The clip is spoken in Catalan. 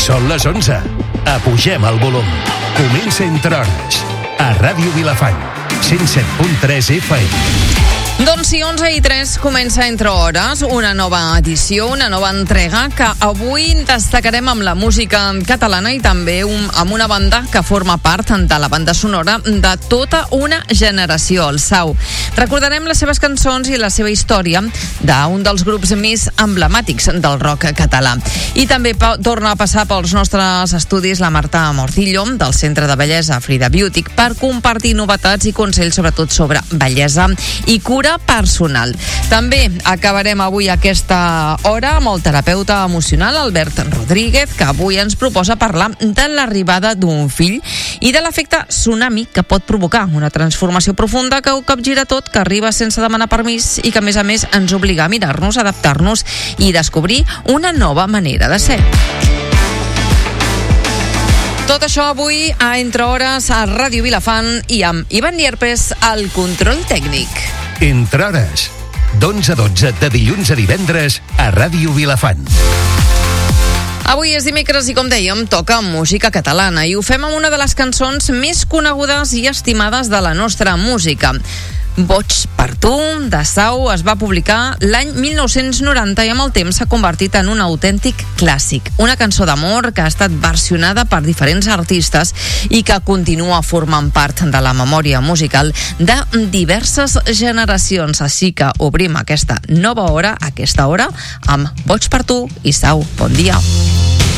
Són les 11. Apugem el volum. Comença Entre Hores. A Ràdio Vilafant. 107.3 FM. Doncs sí, 11:03 comença Entre Hores, una nova edició, una nova entrega que avui destacarem amb la música catalana i també amb una banda que forma part de la banda sonora de tota una generació, el Sau. Recordarem les seves cançons i la seva història d'un dels grups més emblemàtics del rock català. I també torna a passar pels nostres estudis la Marta Morcillo, del Centre de Bellesa Frida Beauty, per compartir novetats i consells sobretot sobre bellesa i cura personal. També acabarem avui aquesta hora amb el terapeuta emocional Albert Rodríguez, que avui ens proposa parlar de l'arribada d'un fill i de l'efecte tsunami que pot provocar una transformació profunda que ho capgira tot, que arriba sense demanar permís i que a més ens obliga a mirar-nos, adaptar-nos i descobrir una nova manera de ser. Tot això avui a Entre Hores a Ràdio Vilafant i amb Ivan Nierpes al control tècnic. Entre Hores, d'11 a 12 de dilluns a divendres a Ràdio Vilafant. Avui és dimecres i, com dèiem, toca música catalana i ho fem amb una de les cançons més conegudes i estimades de la nostra música. Boig per tu, de Sau, es va publicar l'any 1990 i amb el temps s'ha convertit en un autèntic clàssic. Una cançó d'amor que ha estat versionada per diferents artistes i que continua formant part de la memòria musical de diverses generacions. Així que obrim aquesta nova hora, amb Boig per tu i Sau. Bon dia.